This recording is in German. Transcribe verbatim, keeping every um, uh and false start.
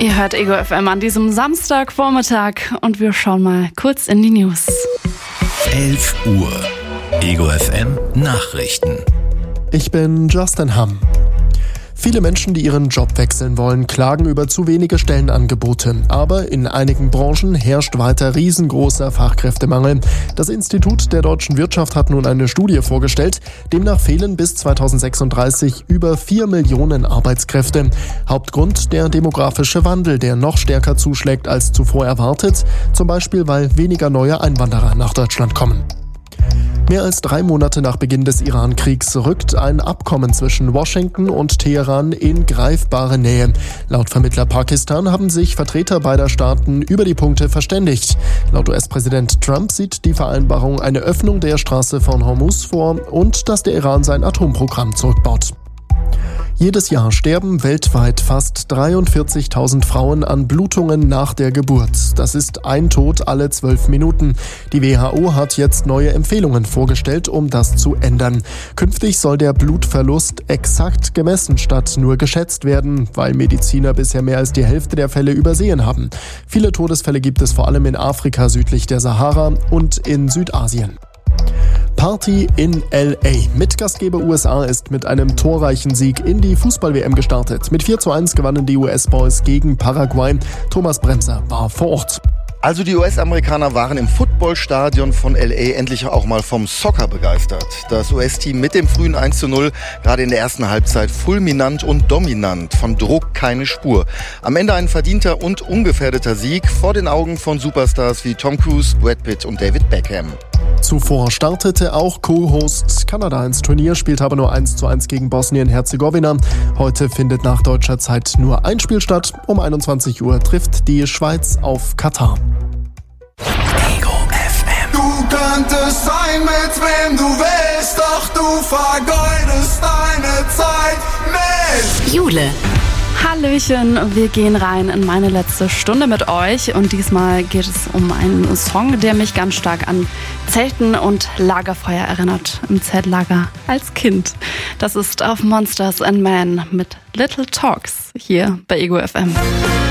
Ihr hört Ego F M an diesem Samstagvormittag und wir schauen mal kurz in die News. elf Uhr. Ego F M Nachrichten. Ich bin Justin Hamm. Viele Menschen, die ihren Job wechseln wollen, klagen über zu wenige Stellenangebote. Aber in einigen Branchen herrscht weiter riesengroßer Fachkräftemangel. Das Institut der deutschen Wirtschaft hat nun eine Studie vorgestellt. Demnach fehlen bis zweitausendsechsunddreißig über vier Millionen Arbeitskräfte. Hauptgrund der demografische Wandel, der noch stärker zuschlägt als zuvor erwartet. Zum Beispiel, weil weniger neue Einwanderer nach Deutschland kommen. Mehr als drei Monate nach Beginn des Iran-Kriegs rückt ein Abkommen zwischen Washington und Teheran in greifbare Nähe. Laut Vermittler Pakistan haben sich Vertreter beider Staaten über die Punkte verständigt. Laut U S-Präsident Trump sieht die Vereinbarung eine Öffnung der Straße von Hormuz vor und dass der Iran sein Atomprogramm zurückbaut. Jedes Jahr sterben weltweit fast dreiundvierzigtausend Frauen an Blutungen nach der Geburt. Das ist ein Tod alle zwölf Minuten. Die W H O hat jetzt neue Empfehlungen vorgestellt, um das zu ändern. Künftig soll der Blutverlust exakt gemessen statt nur geschätzt werden, weil Mediziner bisher mehr als die Hälfte der Fälle übersehen haben. Viele Todesfälle gibt es vor allem in Afrika südlich der Sahara und in Südasien. Party in L A. Mitgastgeber U S A ist mit einem torreichen Sieg in die Fußball-W M gestartet. Mit vier zu eins gewannen die U S-Boys gegen Paraguay. Thomas Bremser war vor Ort. Also die U S-Amerikaner waren im Footballstadion von L A endlich auch mal vom Soccer begeistert. Das U S-Team mit dem frühen eins zu null, gerade in der ersten Halbzeit fulminant und dominant, von Druck keine Spur. Am Ende ein verdienter und ungefährdeter Sieg vor den Augen von Superstars wie Tom Cruise, Brad Pitt und David Beckham. Zuvor startete auch Co-Host Kanada ins Turnier, spielte aber nur eins zu eins gegen Bosnien-Herzegowina. Heute findet nach deutscher Zeit nur ein Spiel statt. Um einundzwanzig Uhr trifft die Schweiz auf Katar. Ego F M. Du könntest sein, mit wem du willst, doch du vergeudest deine Zeit mit Jule. Hallöchen, wir gehen rein in meine letzte Stunde mit euch und diesmal geht es um einen Song, der mich ganz stark an Zelten und Lagerfeuer erinnert, im Zeltlager als Kind. Das ist auf Monsters and Men mit Little Talks hier bei Ego F M.